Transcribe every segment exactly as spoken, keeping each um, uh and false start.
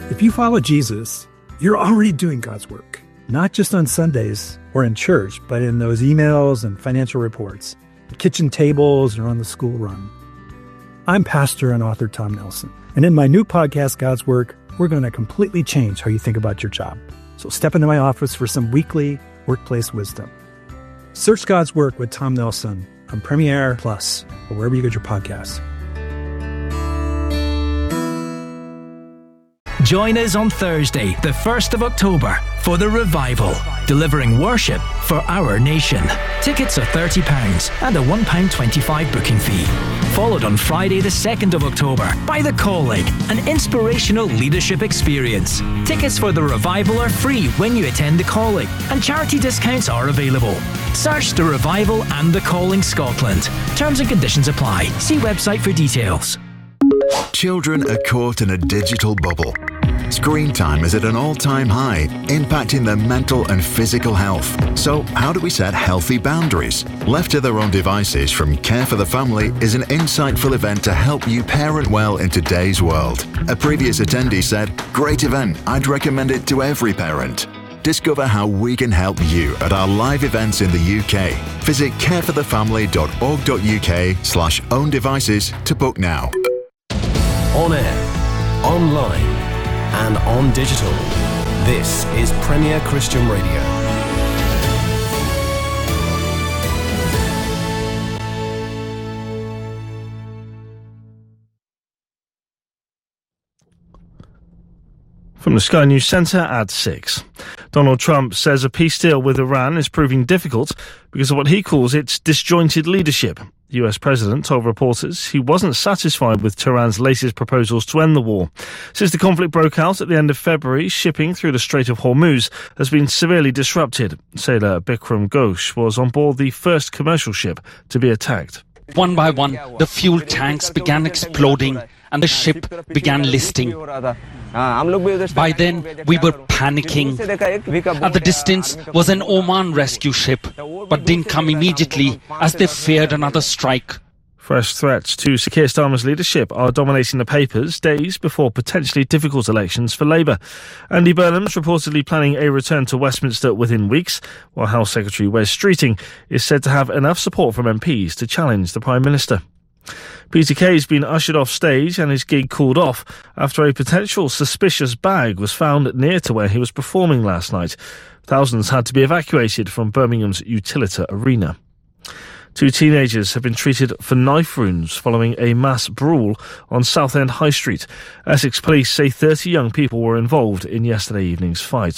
If you follow Jesus, you're already doing God's work, not just on Sundays or in church, but in those emails and financial reports, the kitchen tables, or on the school run. I'm pastor and author Tom Nelson, and in my new podcast, God's Work, we're going to completely change how you think about your job. So step into my office for some weekly workplace wisdom. Search God's Work with Tom Nelson on Premiere Plus or wherever you get your podcasts. Join us on Thursday, the first of October, for The Revival, delivering worship for our nation. Tickets are thirty pounds and a one pound twenty-five booking fee. Followed on Friday, the second of October, by The Calling, an inspirational leadership experience. Tickets for The Revival are free when you attend The Calling, and charity discounts are available. Search The Revival and The Calling Scotland. Terms and conditions apply. See website for details. Children are caught in a digital bubble. Screen time is at an all-time high, impacting their mental and physical health. So, how do we set healthy boundaries? Left to their own devices from Care for the Family is an insightful event to help you parent well in today's world. A previous attendee said, "Great event, I'd recommend it to every parent." Discover how we can help you at our live events in the U K. Visit careforthefamily.org.uk slash own devices to book now. On air, online, and on digital. This is Premier Christian Radio. From the Sky News Centre at six. Donald Trump says a peace deal with Iran is proving difficult because of what he calls its disjointed leadership. The U S president told reporters he wasn't satisfied with Tehran's latest proposals to end the war. Since the conflict broke out at the end of February, shipping through the Strait of Hormuz has been severely disrupted. Sailor Bikram Ghosh was on board the first commercial ship to be attacked. One by one, the fuel tanks began exploding and the ship began listing. By then, we were panicking. At the distance was an Oman rescue ship, but didn't come immediately as they feared another strike. Fresh threats to Sir Keir Starmer's leadership are dominating the papers days before potentially difficult elections for Labour. Andy Burnham's reportedly planning a return to Westminster within weeks, while Health Secretary Wes Streeting is said to have enough support from M Ps to challenge the Prime Minister. Peter Kay has been ushered off stage and his gig called off after a potential suspicious bag was found near to where he was performing last night. Thousands had to be evacuated from Birmingham's Utilita Arena. Two teenagers have been treated for knife wounds following a mass brawl on Southend High Street. Essex police say thirty young people were involved in yesterday evening's fight.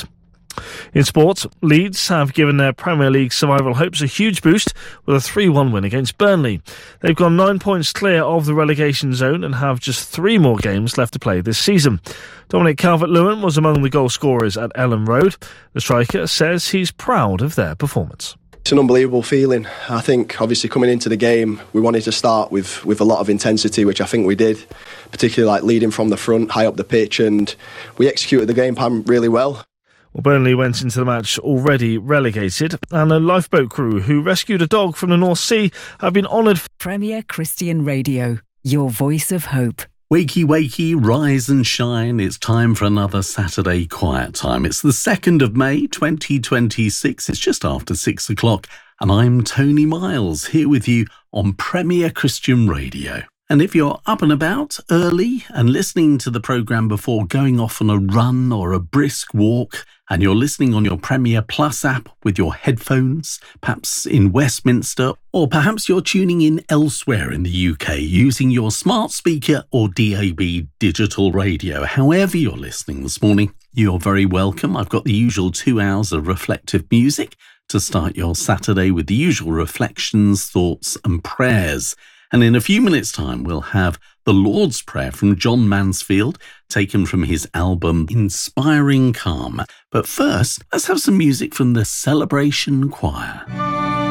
In sport, Leeds have given their Premier League survival hopes a huge boost with a three one win against Burnley. They've gone nine points clear of the relegation zone and have just three more games left to play this season. Dominic Calvert-Lewin was among the goal scorers at Ellen Road. The striker says he's proud of their performance. It's an unbelievable feeling. I think obviously coming into the game we wanted to start with, with a lot of intensity, which I think we did, particularly like leading from the front, high up the pitch, and we executed the game plan really well. Well, Burnley went into the match already relegated, and a lifeboat crew who rescued a dog from the North Sea have been honoured. Premier Christian Radio, your voice of hope. Wakey, wakey, rise and shine. It's time for another Saturday Quiet Time. It's the second of May, twenty twenty-six. It's just after six o'clock, and I'm Tony Miles, here with you on Premier Christian Radio. And if you're up and about early and listening to the programme before going off on a run or a brisk walk, and you're listening on your Premier Plus app with your headphones, perhaps in Westminster, or perhaps you're tuning in elsewhere in the U K using your smart speaker or D A B digital radio, however you're listening this morning, you're very welcome. I've got the usual two hours of reflective music to start your Saturday with the usual reflections, thoughts and prayers. And in a few minutes' time, we'll have the Lord's Prayer from John Mansfield, taken from his album Inspiring Calm. But first, let's have some music from the Celebration Choir.